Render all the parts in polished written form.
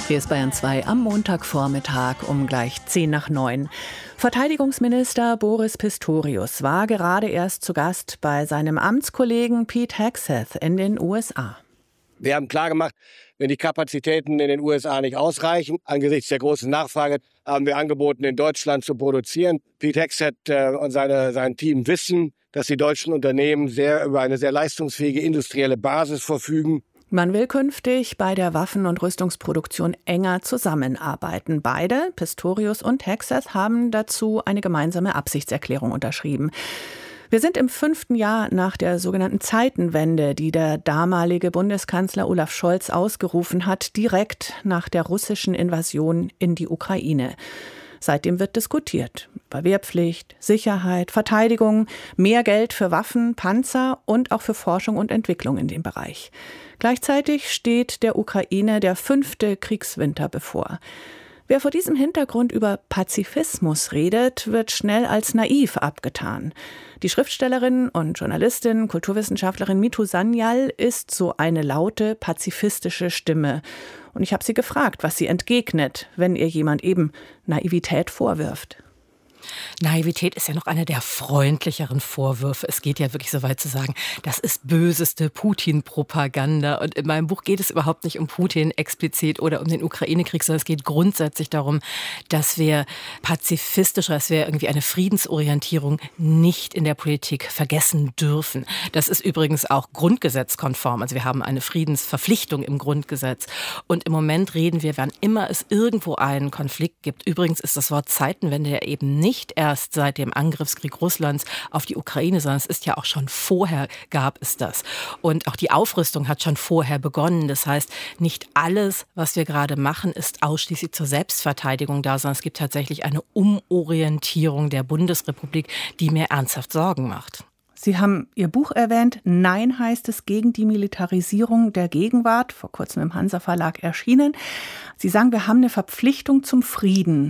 Hier ist Bayern 2 am Montagvormittag um gleich 8:50. Verteidigungsminister Boris Pistorius war gerade erst zu Gast bei seinem Amtskollegen Pete Hegseth in den USA. Wir haben klargemacht, wenn die Kapazitäten in den USA nicht ausreichen, angesichts der großen Nachfrage, haben wir angeboten, in Deutschland zu produzieren. Pete Hegseth und sein Team wissen, dass die deutschen Unternehmen über eine sehr leistungsfähige industrielle Basis verfügen. Man will künftig bei der Waffen- und Rüstungsproduktion enger zusammenarbeiten. Beide, Pistorius und Hegseth, haben dazu eine gemeinsame Absichtserklärung unterschrieben. Wir sind im 5. Jahr nach der sogenannten Zeitenwende, die der damalige Bundeskanzler Olaf Scholz ausgerufen hat, direkt nach der russischen Invasion in die Ukraine. Seitdem wird diskutiert über Wehrpflicht, Sicherheit, Verteidigung, mehr Geld für Waffen, Panzer und auch für Forschung und Entwicklung in dem Bereich. Gleichzeitig steht der Ukraine der 5. Kriegswinter bevor. Wer vor diesem Hintergrund über Pazifismus redet, wird schnell als naiv abgetan. Die Schriftstellerin und Journalistin, Kulturwissenschaftlerin Mitu Sanyal ist so eine laute, pazifistische Stimme. Und ich habe sie gefragt, was sie entgegnet, wenn ihr jemand eben Naivität vorwirft. Naivität ist ja noch einer der freundlicheren Vorwürfe. Es geht ja wirklich so weit zu sagen, das ist böseste Putin-Propaganda. Und in meinem Buch geht es überhaupt nicht um Putin explizit oder um den Ukraine-Krieg, sondern es geht grundsätzlich darum, dass wir pazifistisch, dass wir irgendwie eine Friedensorientierung nicht in der Politik vergessen dürfen. Das ist übrigens auch grundgesetzkonform. Also wir haben eine Friedensverpflichtung im Grundgesetz. Und im Moment reden wir, wann immer es irgendwo einen Konflikt gibt. Übrigens ist das Wort Zeitenwende ja eben nicht erst seit dem Angriffskrieg Russlands auf die Ukraine, sondern es ist ja auch schon vorher gab es das. Und auch die Aufrüstung hat schon vorher begonnen. Das heißt, nicht alles, was wir gerade machen, ist ausschließlich zur Selbstverteidigung da, sondern es gibt tatsächlich eine Umorientierung der Bundesrepublik, die mir ernsthaft Sorgen macht. Sie haben Ihr Buch erwähnt, Nein heißt es gegen die Militarisierung der Gegenwart, vor kurzem im Hansa Verlag erschienen. Sie sagen, wir haben eine Verpflichtung zum Frieden.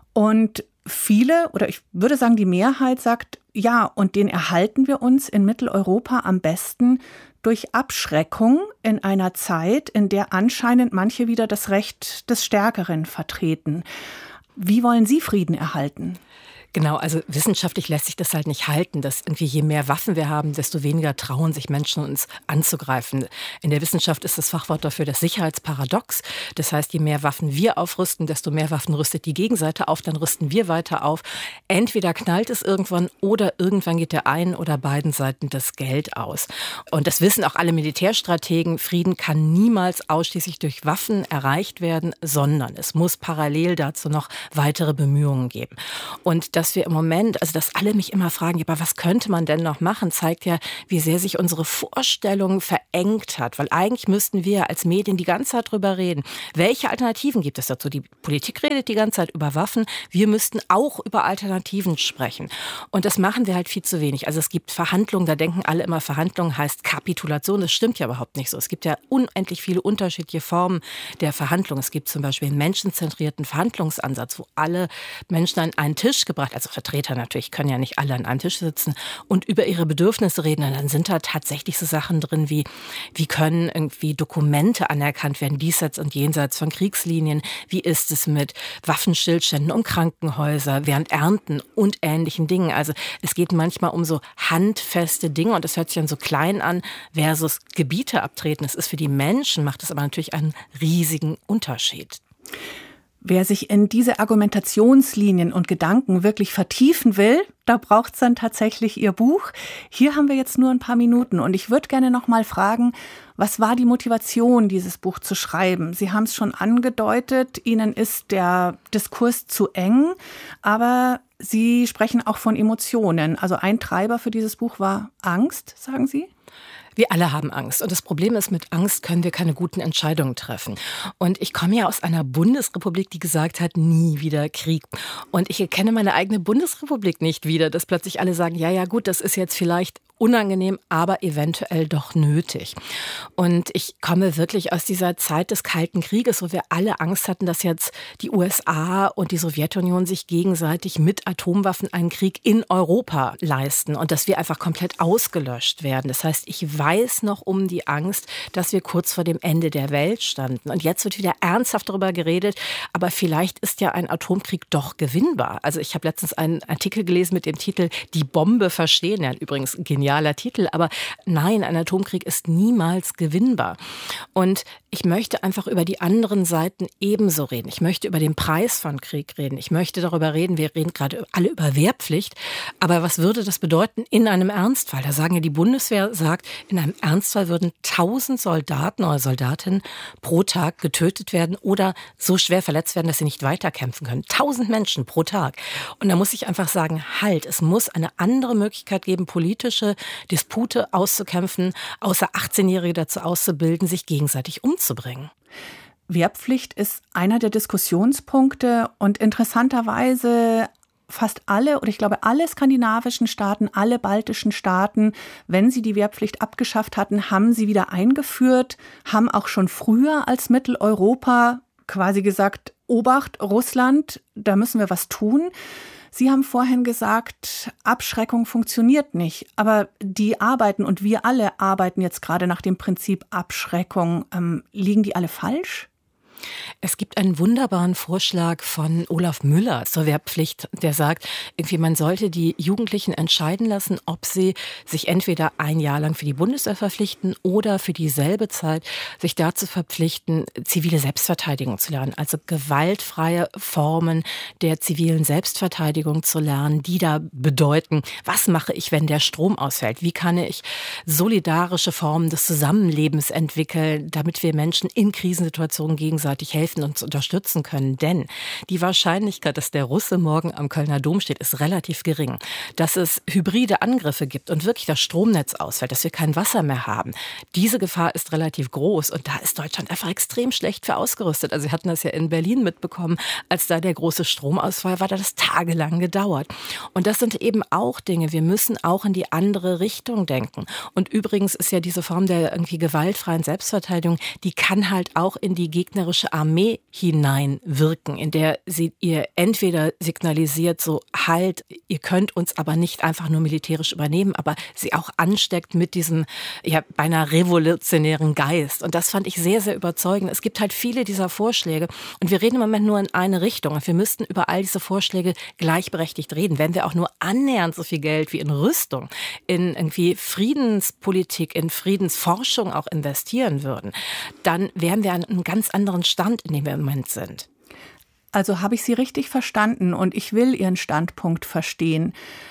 Und viele, oder ich würde sagen, die Mehrheit sagt, ja, und den erhalten wir uns in Mitteleuropa am besten durch Abschreckung in einer Zeit, in der anscheinend manche wieder das Recht des Stärkeren vertreten. Wie wollen Sie Frieden erhalten? Genau, also wissenschaftlich lässt sich das halt nicht halten, dass irgendwie je mehr Waffen wir haben, desto weniger trauen sich Menschen, uns anzugreifen. In der Wissenschaft ist das Fachwort dafür das Sicherheitsparadox. Das heißt, je mehr Waffen wir aufrüsten, desto mehr Waffen rüstet die Gegenseite auf, dann rüsten wir weiter auf. Entweder knallt es irgendwann oder irgendwann geht der einen oder beiden Seiten das Geld aus. Und das wissen auch alle Militärstrategen, Frieden kann niemals ausschließlich durch Waffen erreicht werden, sondern es muss parallel dazu noch weitere Bemühungen geben. Und dass wir im Moment, also dass alle mich immer fragen, aber was könnte man denn noch machen, zeigt ja, wie sehr sich unsere Vorstellung verengt hat. Weil eigentlich müssten wir als Medien die ganze Zeit drüber reden. Welche Alternativen gibt es dazu? Die Politik redet die ganze Zeit über Waffen. Wir müssten auch über Alternativen sprechen. Und das machen wir halt viel zu wenig. Also es gibt Verhandlungen, da denken alle immer, Verhandlungen heißt Kapitulation. Das stimmt ja überhaupt nicht so. Es gibt ja unendlich viele unterschiedliche Formen der Verhandlung. Es gibt zum Beispiel einen menschenzentrierten Verhandlungsansatz, wo alle Menschen an einen Tisch gebracht, also Vertreter natürlich, können ja nicht alle an einem Tisch sitzen und über ihre Bedürfnisse reden. Und dann sind da tatsächlich so Sachen drin wie können irgendwie Dokumente anerkannt werden, diesseits und jenseits von Kriegslinien. Wie ist es mit Waffenstillständen um Krankenhäuser, während Ernten und ähnlichen Dingen. Also es geht manchmal um so handfeste Dinge und das hört sich dann so klein an versus Gebiete abtreten. Es ist für die Menschen, macht es aber natürlich einen riesigen Unterschied. Wer sich in diese Argumentationslinien und Gedanken wirklich vertiefen will, da braucht es dann tatsächlich Ihr Buch. Hier haben wir jetzt nur ein paar Minuten und ich würde gerne noch mal fragen, was war die Motivation, dieses Buch zu schreiben? Sie haben es schon angedeutet, Ihnen ist der Diskurs zu eng, aber Sie sprechen auch von Emotionen. Also ein Treiber für dieses Buch war Angst, sagen Sie? Wir alle haben Angst. Und das Problem ist, mit Angst können wir keine guten Entscheidungen treffen. Und ich komme ja aus einer Bundesrepublik, die gesagt hat, nie wieder Krieg. Und ich erkenne meine eigene Bundesrepublik nicht wieder, dass plötzlich alle sagen, ja gut, das ist jetzt vielleicht unangenehm, aber eventuell doch nötig. Und ich komme wirklich aus dieser Zeit des Kalten Krieges, wo wir alle Angst hatten, dass jetzt die USA und die Sowjetunion sich gegenseitig mit Atomwaffen einen Krieg in Europa leisten und dass wir einfach komplett ausgelöscht werden. Das heißt, ich weiß noch um die Angst, dass wir kurz vor dem Ende der Welt standen. Und jetzt wird wieder ernsthaft darüber geredet, aber vielleicht ist ja ein Atomkrieg doch gewinnbar. Also ich habe letztens einen Artikel gelesen mit dem Titel "Die Bombe verstehen", ja übrigens ein genialer Titel, aber nein, ein Atomkrieg ist niemals gewinnbar. Und ich möchte einfach über die anderen Seiten ebenso reden. Ich möchte über den Preis von Krieg reden. Ich möchte darüber reden, wir reden gerade alle über Wehrpflicht, aber was würde das bedeuten in einem Ernstfall? Da sagen ja, die Bundeswehr sagt, in einem Ernstfall würden 1000 Soldaten oder Soldatinnen pro Tag getötet werden oder so schwer verletzt werden, dass sie nicht weiterkämpfen können. 1000 Menschen pro Tag. Und da muss ich einfach sagen, halt, es muss eine andere Möglichkeit geben, politische Dispute auszukämpfen, außer 18-Jährige dazu auszubilden, sich gegenseitig umzubringen. Wehrpflicht ist einer der Diskussionspunkte und interessanterweise fast alle, oder ich glaube alle skandinavischen Staaten, alle baltischen Staaten, wenn sie die Wehrpflicht abgeschafft hatten, haben sie wieder eingeführt, haben auch schon früher als Mitteleuropa quasi gesagt, Obacht, Russland, da müssen wir was tun. Sie haben vorhin gesagt, Abschreckung funktioniert nicht, aber die arbeiten und wir alle arbeiten jetzt gerade nach dem Prinzip Abschreckung. Liegen die alle falsch? Es gibt einen wunderbaren Vorschlag von Olaf Müller zur Wehrpflicht, der sagt, irgendwie man sollte die Jugendlichen entscheiden lassen, ob sie sich entweder ein Jahr lang für die Bundeswehr verpflichten oder für dieselbe Zeit sich dazu verpflichten, zivile Selbstverteidigung zu lernen, also gewaltfreie Formen der zivilen Selbstverteidigung zu lernen, die da bedeuten, was mache ich, wenn der Strom ausfällt? Wie kann ich solidarische Formen des Zusammenlebens entwickeln, damit wir Menschen in Krisensituationen gegenseitig helfen und unterstützen können. Denn die Wahrscheinlichkeit, dass der Russe morgen am Kölner Dom steht, ist relativ gering. Dass es hybride Angriffe gibt und wirklich das Stromnetz ausfällt, dass wir kein Wasser mehr haben, diese Gefahr ist relativ groß. Und da ist Deutschland einfach extrem schlecht für ausgerüstet. Also wir hatten das ja in Berlin mitbekommen, als da der große Stromausfall war, da hat das tagelang gedauert. Und das sind eben auch Dinge, wir müssen auch in die andere Richtung denken. Und übrigens ist ja diese Form der irgendwie gewaltfreien Selbstverteidigung, die kann halt auch in die gegnerische Armee hineinwirken, in der sie ihr entweder signalisiert, so halt, ihr könnt uns aber nicht einfach nur militärisch übernehmen, aber sie auch ansteckt mit diesem ja beinahe revolutionären Geist. Und das fand ich sehr, sehr überzeugend. Es gibt halt viele dieser Vorschläge und wir reden im Moment nur in eine Richtung und wir müssten über all diese Vorschläge gleichberechtigt reden. Wenn wir auch nur annähernd so viel Geld wie in Rüstung, in irgendwie Friedenspolitik, in Friedensforschung auch investieren würden, dann wären wir an einem ganz anderen Stand, in dem wir im Moment sind. Also habe ich Sie richtig verstanden und ich will Ihren Standpunkt verstehen.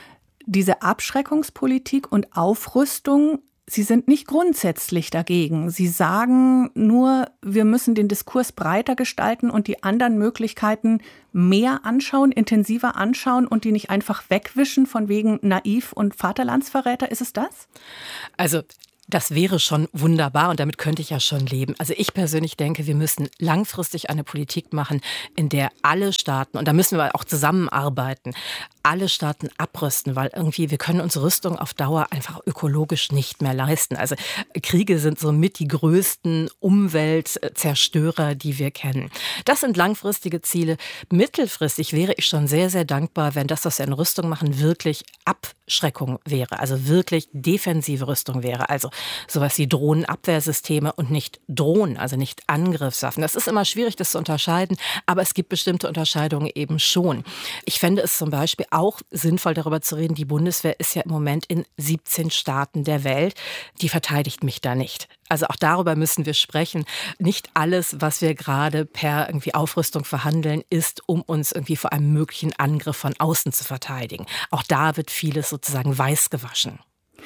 Diese Abschreckungspolitik und Aufrüstung, Sie sind nicht grundsätzlich dagegen. Sie sagen nur, wir müssen den Diskurs breiter gestalten und die anderen Möglichkeiten mehr anschauen, intensiver anschauen und die nicht einfach wegwischen von wegen naiv und Vaterlandsverräter. Ist es das? Also das wäre schon wunderbar und damit könnte ich ja schon leben. Also ich persönlich denke, wir müssen langfristig eine Politik machen, in der alle Staaten, und da müssen wir auch zusammenarbeiten, alle Staaten abrüsten, weil irgendwie wir können unsere Rüstung auf Dauer einfach ökologisch nicht mehr leisten. Also Kriege sind somit die größten Umweltzerstörer, die wir kennen. Das sind langfristige Ziele. Mittelfristig wäre ich schon sehr, sehr dankbar, wenn das, was wir in Rüstung machen, wirklich Abschreckung wäre, also wirklich defensive Rüstung wäre. Also sowas wie Drohnenabwehrsysteme und nicht Drohnen, also nicht Angriffswaffen. Das ist immer schwierig, das zu unterscheiden, aber es gibt bestimmte Unterscheidungen eben schon. Ich fände es zum Beispiel auch sinnvoll, darüber zu reden, die Bundeswehr ist ja im Moment in 17 Staaten der Welt. Die verteidigt mich da nicht. Also auch darüber müssen wir sprechen. Nicht alles, was wir gerade per irgendwie Aufrüstung verhandeln, ist, um uns irgendwie vor einem möglichen Angriff von außen zu verteidigen. Auch da wird vieles sozusagen weiß gewaschen.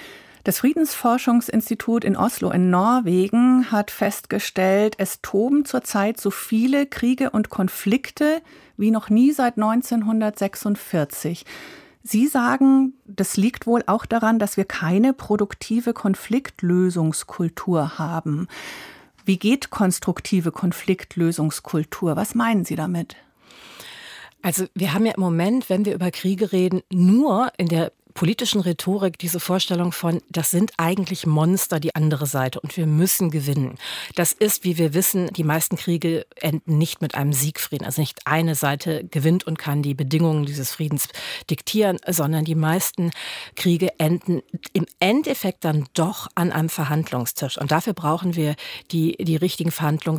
Das Friedensforschungsinstitut in Oslo in Norwegen hat festgestellt, es toben zurzeit so viele Kriege und Konflikte wie noch nie seit 1946. Sie sagen, das liegt wohl auch daran, dass wir keine produktive Konfliktlösungskultur haben. Wie geht konstruktive Konfliktlösungskultur? Was meinen Sie damit? Also wir haben ja im Moment, wenn wir über Kriege reden, nur in der politischen Rhetorik diese Vorstellung von, das sind eigentlich Monster, die andere Seite, und wir müssen gewinnen. Das ist, wie wir wissen, die meisten Kriege enden nicht mit einem Siegfrieden. Also nicht eine Seite gewinnt und kann die Bedingungen dieses Friedens diktieren, sondern die meisten Kriege enden im Endeffekt dann doch an einem Verhandlungstisch. Und dafür brauchen wir die richtigen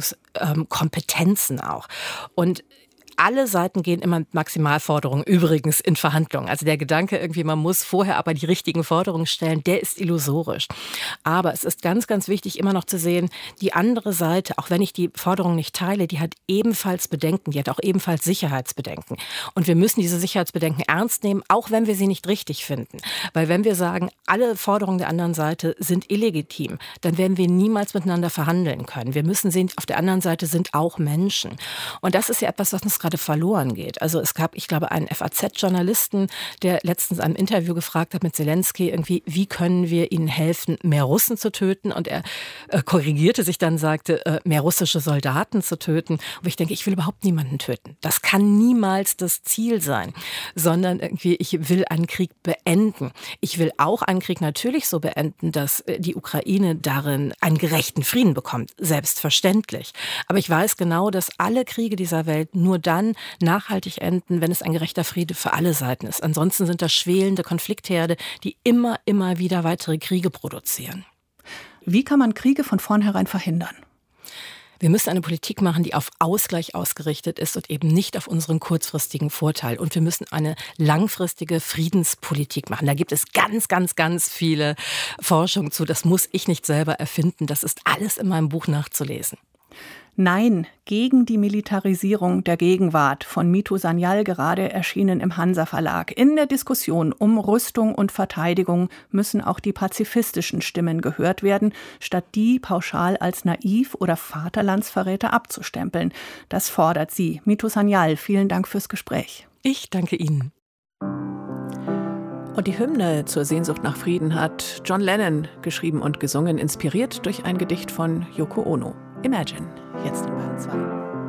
Verhandlungskompetenzen auch. Und alle Seiten gehen immer mit Maximalforderungen übrigens in Verhandlungen. Also der Gedanke irgendwie, man muss vorher aber die richtigen Forderungen stellen, der ist illusorisch. Aber es ist ganz, ganz wichtig, immer noch zu sehen, die andere Seite, auch wenn ich die Forderung nicht teile, die hat ebenfalls Bedenken, die hat auch ebenfalls Sicherheitsbedenken. Und wir müssen diese Sicherheitsbedenken ernst nehmen, auch wenn wir sie nicht richtig finden. Weil wenn wir sagen, alle Forderungen der anderen Seite sind illegitim, dann werden wir niemals miteinander verhandeln können. Wir müssen sehen, auf der anderen Seite sind auch Menschen. Und das ist ja etwas, was uns gerade verloren geht. Also es gab, ich glaube, einen FAZ-Journalisten, der letztens einem Interview gefragt hat mit Zelensky, irgendwie, wie können wir ihnen helfen, mehr Russen zu töten? Und er korrigierte sich dann, sagte, mehr russische Soldaten zu töten. Und ich denke, ich will überhaupt niemanden töten. Das kann niemals das Ziel sein, sondern irgendwie, ich will einen Krieg beenden. Ich will auch einen Krieg natürlich so beenden, dass die Ukraine darin einen gerechten Frieden bekommt. Selbstverständlich. Aber ich weiß genau, dass alle Kriege dieser Welt nur dann nachhaltig enden, wenn es ein gerechter Friede für alle Seiten ist. Ansonsten sind das schwelende Konfliktherde, die immer wieder weitere Kriege produzieren. Wie kann man Kriege von vornherein verhindern? Wir müssen eine Politik machen, die auf Ausgleich ausgerichtet ist und eben nicht auf unseren kurzfristigen Vorteil. Und wir müssen eine langfristige Friedenspolitik machen. Da gibt es ganz, ganz, ganz viele Forschung zu. Das muss ich nicht selber erfinden. Das ist alles in meinem Buch nachzulesen. Nein, gegen die Militarisierung der Gegenwart von Mito Sanyal, gerade erschienen im Hansa Verlag. In der Diskussion um Rüstung und Verteidigung müssen auch die pazifistischen Stimmen gehört werden, statt die pauschal als naiv oder Vaterlandsverräter abzustempeln. Das fordert sie. Mito Sanyal, vielen Dank fürs Gespräch. Ich danke Ihnen. Und die Hymne zur Sehnsucht nach Frieden hat John Lennon geschrieben und gesungen, inspiriert durch ein Gedicht von Yoko Ono. Imagine, jetzt in Bayern 2.